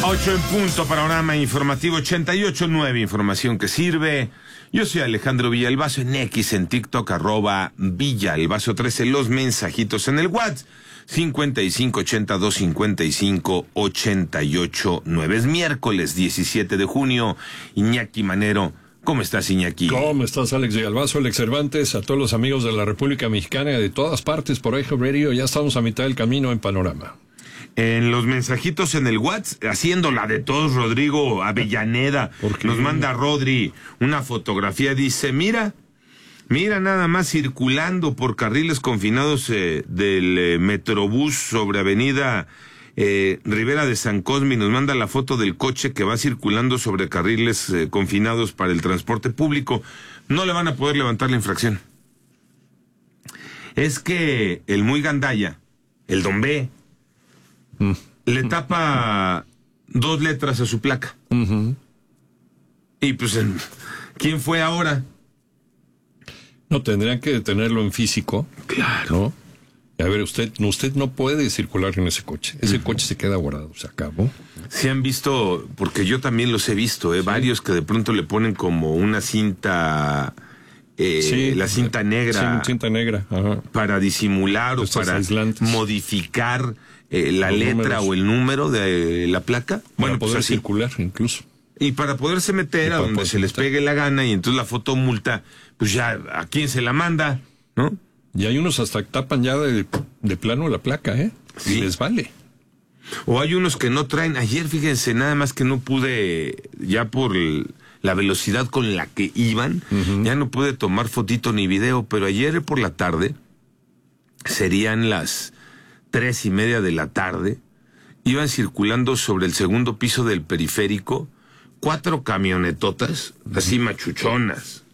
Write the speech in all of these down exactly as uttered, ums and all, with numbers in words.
ocho en punto, panorama informativo ochenta y ocho nueve, información que sirve. Yo soy Alejandro Villalbazo en X, en TikTok, arroba Villalbazo trece, los mensajitos en el WhatsApp, cincuenta y cinco ochenta, doscientos cincuenta y cinco, ochenta y ocho nueve. Es miércoles diecisiete de junio, Iñaki Manero. ¿Cómo estás, Iñaki? ¿Cómo estás, Alex Villalbazo, Alex Cervantes, a todos los amigos de la República Mexicana y de todas partes por iHeart Radio? Ya estamos a mitad del camino en Panorama. En los mensajitos en el WhatsApp, haciendo la de todos, Rodrigo Avellaneda, nos manda Rodri una fotografía, dice, mira, mira nada más circulando por carriles confinados eh, del eh, Metrobús sobre Avenida eh, Rivera de San Cosme, y nos manda la foto del coche que va circulando sobre carriles eh, confinados para el transporte público. No le van a poder levantar la infracción. Es que el muy gandalla, el Don B, Mm. le tapa dos letras a su placa. Uh-huh. Y pues, ¿quién fue ahora? No, tendrían que detenerlo en físico. Claro. ¿No? A ver, usted, usted no puede circular en ese coche. Ese uh-huh. coche se queda guardado, se acabó. Se han visto, porque yo también los he visto, ¿eh? Sí. Varios que de pronto le ponen como una cinta... Eh, sí, la cinta negra, sí, cinta negra. Ajá. Para disimular o para aislantes. Modificar eh, la Los letra números. O el número de la placa. Para bueno, poder pues circular incluso. Y para poderse meter a donde se les pegue la gana, y entonces la fotomulta, pues ya, ¿a quién se la manda? ¿No? Y hay unos hasta que tapan ya de, de plano la placa, ¿eh? Sí. Y les vale. O hay unos que no traen. Ayer, fíjense, nada más que no pude, ya por el... la velocidad con la que iban, uh-huh. ya no pude tomar fotito ni video, pero ayer por la tarde, serían las tres y media de la tarde, iban circulando sobre el segundo piso del periférico cuatro camionetotas, uh-huh. así machuchonas,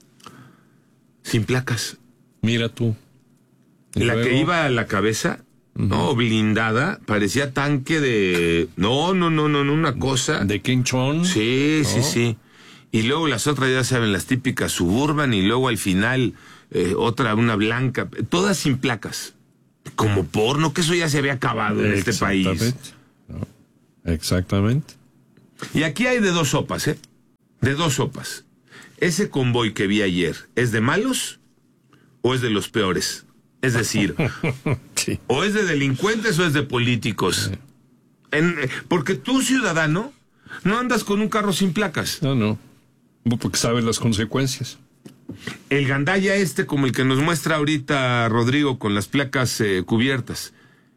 sin placas. Mira tú. La luego... que iba a la cabeza, uh-huh. no, blindada, parecía tanque de... No, no, no, no, no, una cosa... ¿De King Chong? Sí, ¿no? sí, sí. Y luego las otras, ya saben, las típicas Suburban, y luego al final eh, otra, una blanca, todas sin placas. Como porno, que eso ya se había acabado en este país. No. Exactamente. Y aquí hay de dos sopas, ¿eh? De dos sopas. ¿Ese convoy que vi ayer es de malos o es de los peores? Es decir, sí. o es de delincuentes o es de políticos. Sí. En, porque tú, ciudadano, no andas con un carro sin placas. No, no. Porque sabes las consecuencias. El gandalla este, como el que nos muestra ahorita Rodrigo, con las placas eh, cubiertas.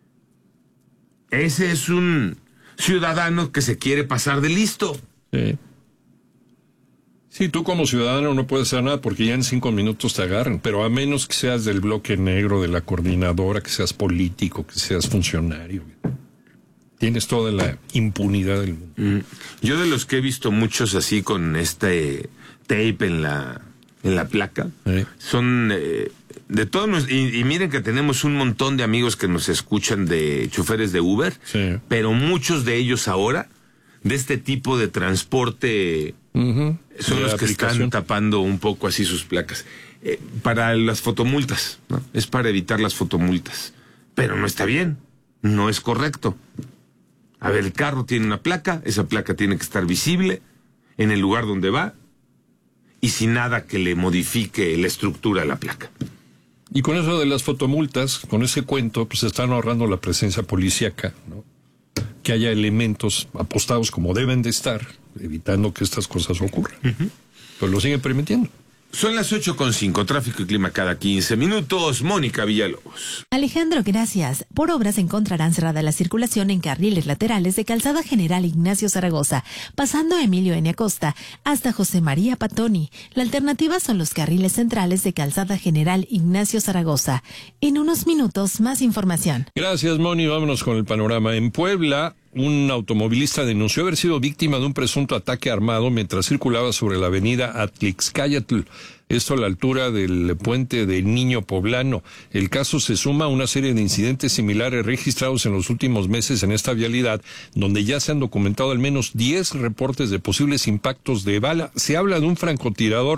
Ese es un ciudadano que se quiere pasar de listo. Sí. Sí, tú como ciudadano no puedes hacer nada porque ya en cinco minutos te agarran, pero a menos que seas del bloque negro, de la coordinadora, que seas político, que seas funcionario. Tienes toda la impunidad del mundo. Mm. Yo de los que he visto muchos así con este tape en la en la placa, ¿Eh? son eh, de todos, y, y miren que tenemos un montón de amigos que nos escuchan de choferes de Uber, sí. pero muchos de ellos ahora, de este tipo de transporte, uh-huh. son de los que están tapando un poco así sus placas. Eh, para las fotomultas, ¿no? Es para evitar las fotomultas. Pero no está bien, no es correcto. A ver, el carro tiene una placa, esa placa tiene que estar visible en el lugar donde va y sin nada que le modifique la estructura de la placa. Y con eso de las fotomultas, con ese cuento, pues están ahorrando la presencia policíaca, ¿no? Que haya elementos apostados como deben de estar, evitando que estas cosas ocurran. Uh-huh. Pues lo siguen permitiendo. Son las ocho con cinco, tráfico y clima cada quince minutos. Mónica Villalobos. Alejandro, gracias. Por obras encontrarán cerrada la circulación en carriles laterales de Calzada General Ignacio Zaragoza, pasando a Emilio N. Acosta hasta José María Patoni. La alternativa son los carriles centrales de Calzada General Ignacio Zaragoza. En unos minutos, más información. Gracias, Moni. Vámonos con el panorama. En Puebla, un automovilista denunció haber sido víctima de un presunto ataque armado mientras circulaba sobre la avenida Atlixcáyatl, esto a la altura del puente del Niño Poblano. El caso se suma a una serie de incidentes similares registrados en los últimos meses en esta vialidad, donde ya se han documentado al menos diez reportes de posibles impactos de bala. Se habla de un francotirador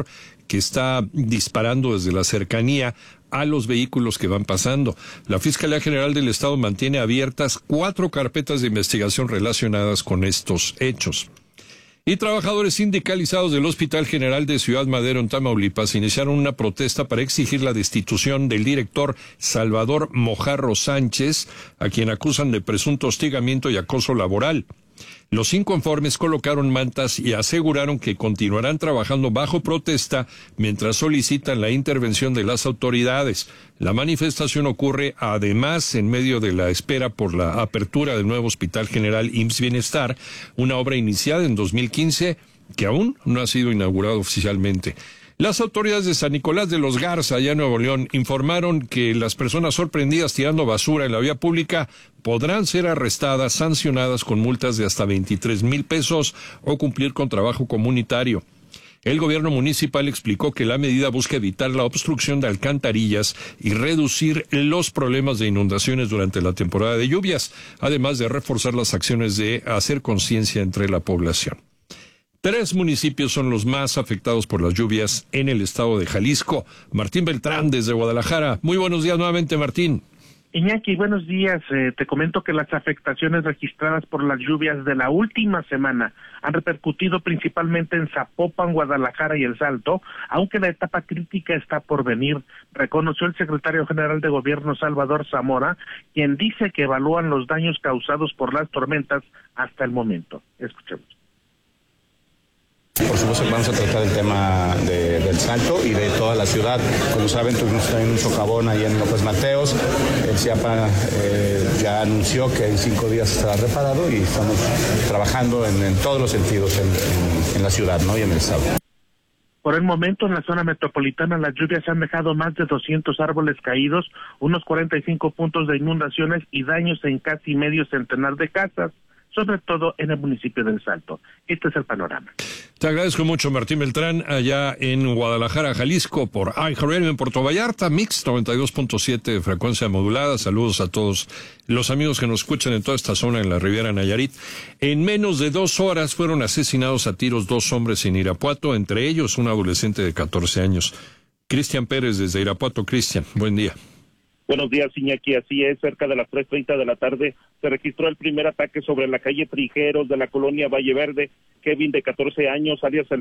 que está disparando desde la cercanía a los vehículos que van pasando. La Fiscalía General del Estado mantiene abiertas cuatro carpetas de investigación relacionadas con estos hechos. Y trabajadores sindicalizados del Hospital General de Ciudad Madero en Tamaulipas iniciaron una protesta para exigir la destitución del director Salvador Mojarro Sánchez, a quien acusan de presunto hostigamiento y acoso laboral. Los inconformes colocaron mantas y aseguraron que continuarán trabajando bajo protesta mientras solicitan la intervención de las autoridades. La manifestación ocurre además en medio de la espera por la apertura del nuevo Hospital General I M S S Bienestar, una obra iniciada en dos mil quince que aún no ha sido inaugurada oficialmente. Las autoridades de San Nicolás de los Garza, allá en Nuevo León, informaron que las personas sorprendidas tirando basura en la vía pública podrán ser arrestadas, sancionadas con multas de hasta veintitrés mil pesos o cumplir con trabajo comunitario. El gobierno municipal explicó que la medida busca evitar la obstrucción de alcantarillas y reducir los problemas de inundaciones durante la temporada de lluvias, además de reforzar las acciones de hacer conciencia entre la población. Tres municipios son los más afectados por las lluvias en el estado de Jalisco. Martín Beltrán, desde Guadalajara. Muy buenos días nuevamente, Martín. Iñaki, buenos días. Eh, te comento que las afectaciones registradas por las lluvias de la última semana han repercutido principalmente en Zapopan, Guadalajara y El Salto, aunque la etapa crítica está por venir, reconoció el secretario general de Gobierno Salvador Zamora, quien dice que evalúan los daños causados por las tormentas hasta el momento. Escuchemos. Por supuesto que vamos a tratar el tema de, del Salto y de toda la ciudad. Como saben, tuvimos también un socavón ahí en López Mateos. El CIAPA eh, ya anunció que en cinco días estará reparado y estamos trabajando en, en todos los sentidos en, en, en la ciudad, ¿no? Y en el estado. Por el momento, en la zona metropolitana, las lluvias han dejado más de doscientos árboles caídos, unos cuarenta y cinco puntos de inundaciones y daños en casi medio centenar de casas, sobre todo en el municipio del Salto. Este es el panorama. Te agradezco mucho, Martín Beltrán, allá en Guadalajara, Jalisco, por iHeartRadio en Puerto Vallarta, Mix noventa y dos punto siete de frecuencia modulada. Saludos a todos los amigos que nos escuchan en toda esta zona, en la Riviera Nayarit. En menos de dos horas fueron asesinados a tiros dos hombres en Irapuato, entre ellos un adolescente de catorce años. Cristian Pérez, desde Irapuato. Cristian, buen día. Buenos días, Iñaki. Así es, cerca de las tres treinta de la tarde se registró el primer ataque sobre la calle Trijeros de la colonia Valle Verde. Kevin, de catorce años, alias el